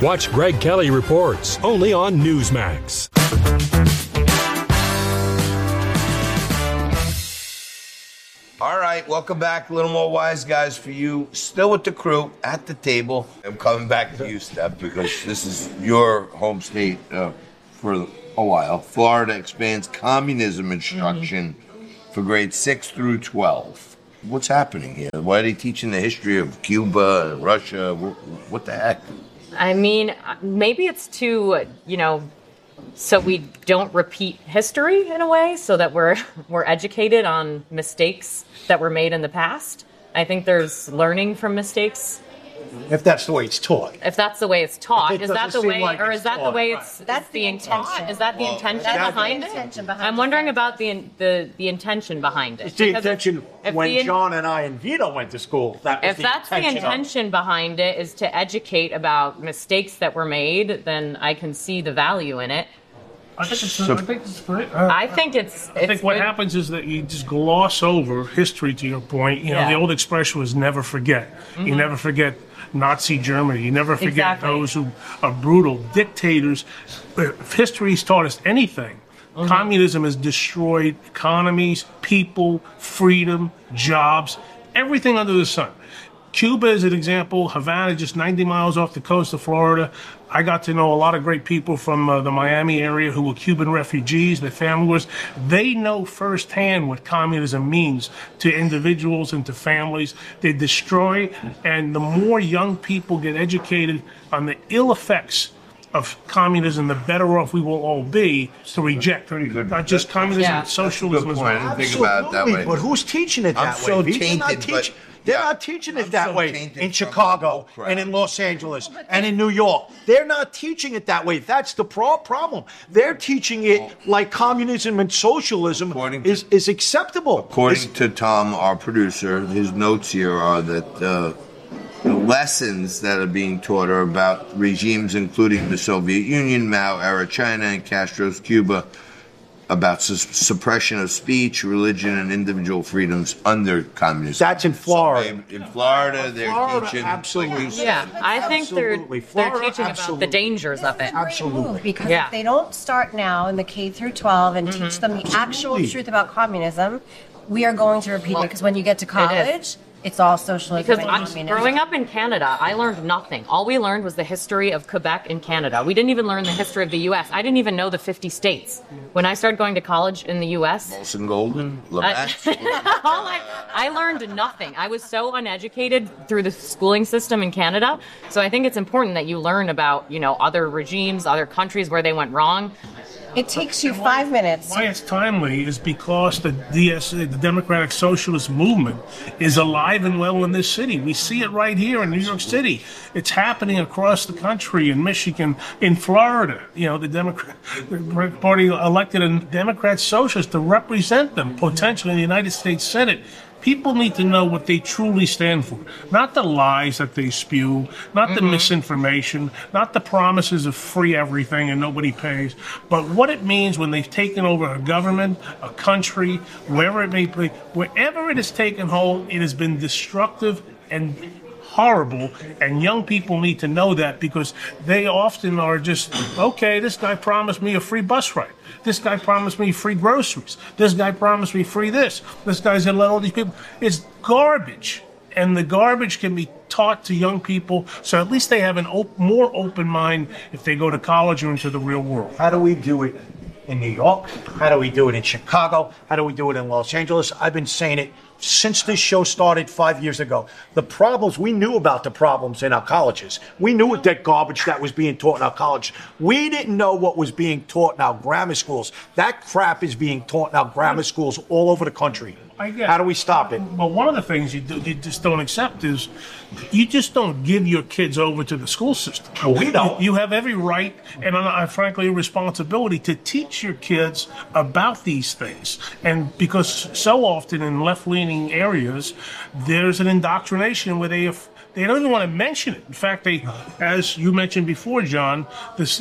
Watch Greg Kelly Reports, only on Newsmax. All right, welcome back. A little more Wise Guys for you. Still with the crew at the table. I'm coming back to you, Steph, because this is your home state for a while. Florida expands communism instruction for grades 6 through 12. What's happening here? Why are they teaching the history of Cuba and Russia? What the heck? I mean, maybe it's to, so we don't repeat history in a way, so that we're educated on mistakes that were made in the past. I think there's learning from mistakes. If that's the way it's taught. If that's the way it's taught, It is that the doesn't way, seem like or it's is that the taught. way it's? That's the the intention. Is that the intention That's the behind intention it? behind I'm it. wondering about the intention behind it. It's the Because intention if when the- John and I and Vito went to school. That was If that's the intention behind it, is to educate about mistakes that were made, then I can see the value in it. I think it's great. I think it's. I think what good. happens is that you just gloss over history, to your point. You know, the old expression was never forget. You never forget Nazi Germany. You never forget those who are brutal dictators. If history's taught us anything, communism has destroyed economies, people, freedom, jobs, everything under the sun. Cuba is an example. Havana, just 90 miles off the coast of Florida. I got to know a lot of great people from the Miami area who were Cuban refugees, their families. They know firsthand what communism means to individuals and to families. They destroy, and the more young people get educated on the ill effects of communism, the better off we will all be to reject not just communism, but socialism as well. I didn't think about it that way. But who's teaching it that I'm way? so Vito? tainted, They're but- not teaching it I'm that so way tainted in from Chicago bullcrap. and in Los Angeles and in New York. They're not teaching it that way. That's the problem. They're teaching it like communism and socialism is acceptable. According to Tom, our producer, his notes here are that the lessons that are being taught are about regimes including the Soviet Union, Mao-era China, and Castro's Cuba, about suppression of speech, religion, and individual freedoms under communism. That's in Florida. In Florida, they're teaching. Absolutely. Yeah, I think they're Florida, teaching absolutely. about the dangers of it. Absolutely. Because Yeah. if they don't start now in the K through 12 and teach them the actual truth about communism, we are going to repeat it. Because when you get to college, it's all socialism Because and communism. growing up in Canada, I learned nothing. All we learned was the history of Quebec and Canada. We didn't even learn the history of the U.S. I didn't even know the 50 states. When I started going to college in the U.S., Molson Golden, Labatt. I learned nothing. I was so uneducated through the schooling system in Canada. So I think it's important that you learn about, other regimes, other countries where they went wrong. It takes you 5 minutes. Why it's timely is because the DSA, the Democratic Socialist Movement, is alive and well in this city. We see it right here in New York City. It's happening across the country, in Michigan, in Florida. The Democratic Party elected a Democrat socialist to represent them potentially in the United States Senate. People need to know what they truly stand for. Not the lies that they spew, not the misinformation, not the promises of free everything and nobody pays, but what it means when they've taken over a government, a country, wherever it may be. Wherever it has taken hold, it has been destructive and horrible, and young people need to know that because they often are just, okay, this guy promised me a free bus ride. This guy promised me free groceries. This guy promised me free this. This guy's going to let all these people. It's garbage. And the garbage can be taught to young people so at least they have an more open mind if they go to college or into the real world. How do we do it in New York? How do we do it in Chicago? How do we do it in Los Angeles? I've been saying it since this show started 5 years ago. The problems, we knew about the problems in our colleges. We knew that garbage that was being taught in our college. We didn't know what was being taught in our grammar schools. That crap is being taught in our grammar schools all over the country. How do we stop it? Well, one of the things you just don't accept is you just don't give your kids over to the school system. No, we don't. You have every right and, frankly, a responsibility to teach your kids about these things. And because so often in left-leaning areas, there's an indoctrination where they don't even want to mention it. In fact, as you mentioned before, John, this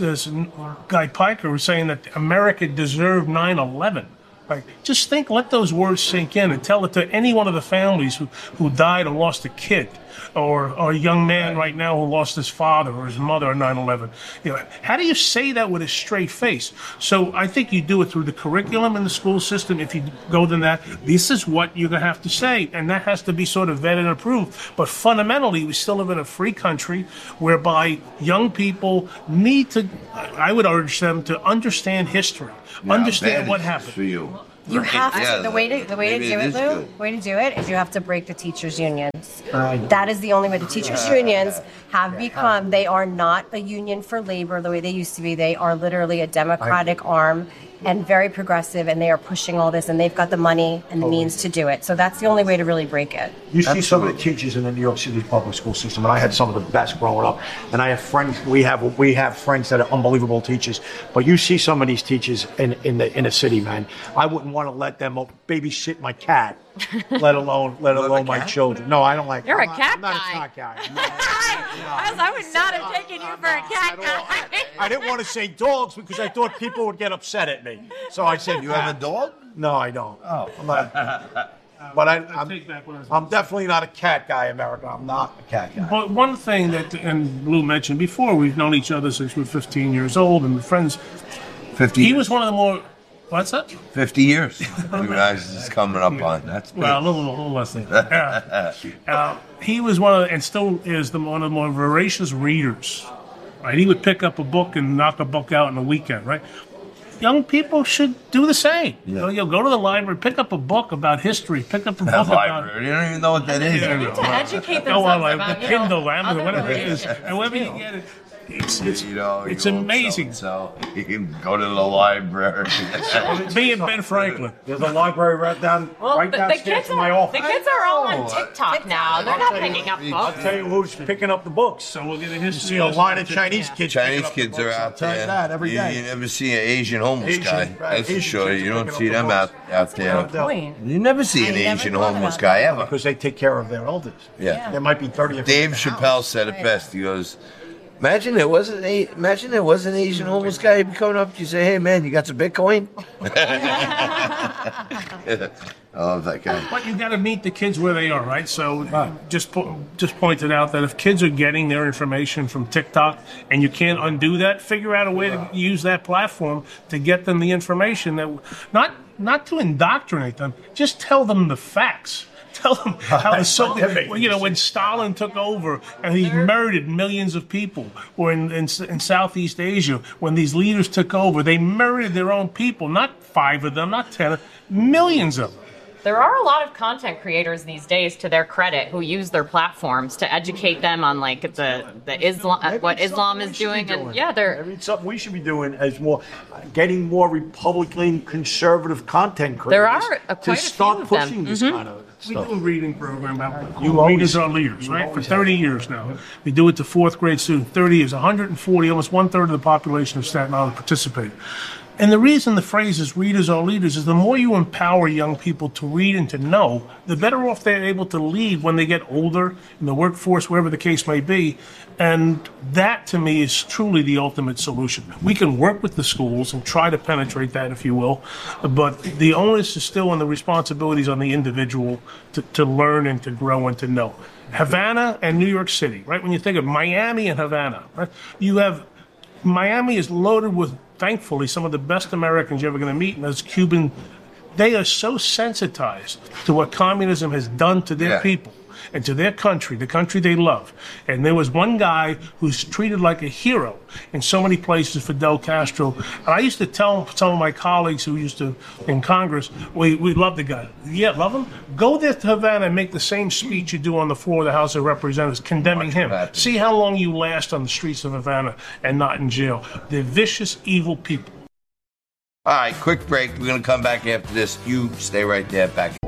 guy Piker was saying that America deserved 9/11. Just let those words sink in and tell it to any one of the families who died or lost a kid. or a young man right now who lost his father or his mother on 9/11. How do you say that with a straight face? So I think you do it through the curriculum in the school system. If you go to that, this is what you're going to have to say, and that has to be sort of vetted and approved. But fundamentally, we still live in a free country whereby young people need to, I would urge them to understand history, understand what happened. For you. You have to. Yeah, The way to do it, Lou. The way to do it is you have to break the teachers' unions. That is the only way. The teachers' unions have become. They are not a union for labor the way they used to be. They are literally a democratic arm and very progressive, and they are pushing all this, and they've got the money and the means to do it. So that's the only way to really break it. You see some of the teachers in the New York City public school system, and I had some of the best growing up. And I have friends. We have friends that are unbelievable teachers. But you see some of these teachers in the city, man. I wouldn't want to let them babysit my cat, let alone my children. No, I don't like. You're I'm a cat I'm not guy. a cat guy. I would not have taken you for a cat guy. I didn't want to say dogs because I thought people would get upset at me. So I said, You have a dog? No, I don't. Oh, I'm not. But I'm definitely not a cat guy, America. I'm not a cat guy. But one thing that, and Lou mentioned before, we've known each other since we were 15 years old and we're friends. 50 He years. was one of the more, what's that? 50 years. You guys is coming up on. That's big. Well, a little less than that. Yeah. He was one of, and still is one of the more voracious readers. Right? He would pick up a book and knock a book out in a weekend, right? Young people should do the same. Yeah. You'll go to the library, pick up a book about history, pick up a book That about... library. You don't even know what that is. They need to educate Oh, themselves well, about, the Kindle, Amazon, other whatever it is. religions, And wherever you too. get it, It's amazing. So you can go to the library. Me and Ben Franklin. There's a library right downstairs from my office. The kids are all on TikTok now. They're not picking up I'll books. tell you who's picking up the books. So we'll get a You history. see a line of Chinese kids. Chinese picking up the kids are books. I'll out tell there. you that every day. You never see an Asian homeless Asian, guy. right. That's for Asian sure. kids You are don't picking see up them the out books. there. Point. You never see an I never Asian thought homeless about guy that. ever. Because they take care of their elders. Yeah. There might be 30 or 50 Dave in the Chappelle house. said it best. He goes, Imagine there was an Asian homeless guy. He'd be coming up to you and say, "Hey man, you got some Bitcoin?" I love that guy. But you got to meet the kids where they are, right? So just pointed out that if kids are getting their information from TikTok and you can't undo that, figure out a way to use that platform to get them the information that not to indoctrinate them, just tell them the facts. Tell them how the Soviet, when Stalin took over and he murdered millions of people, or in Southeast Asia, when these leaders took over, they murdered their own people, not 5 of them, not 10, millions of them. There are a lot of content creators these days, to their credit, who use their platforms to educate them on like the Islam, what Islam is doing, and they're. Maybe it's something we should be doing as more, getting more Republican conservative content creators. There are quite to a start few of them. pushing this kind of We stuff. do a reading program about You always- readers are leaders, you right? For always 30 years now. We do it to 4th grade students. 30 years, 140, almost 1/3 of the population of Staten Island participated. And the reason the phrase is readers are leaders is the more you empower young people to read and to know, the better off they're able to lead when they get older in the workforce, wherever the case may be. And that, to me, is truly the ultimate solution. We can work with the schools and try to penetrate that, if you will, but the onus is still on the responsibilities on the individual to learn and to grow and to know. Havana and New York City, right? When you think of Miami and Havana, right? You have Miami is loaded with, thankfully, some of the best Americans you're ever going to meet, and those Cuban. They are so sensitized to what communism has done to their people and to their country, the country they love. And there was one guy who's treated like a hero in so many places, Fidel Castro. And I used to tell some of my colleagues who used to, in Congress, we love the guy. Yeah, love him? Go there to Havana and make the same speech you do on the floor of the House of Representatives, condemning him. See how long you last on the streets of Havana and not in jail. They're vicious, evil people. All right, quick break. We're going to come back after this. You stay right there. Back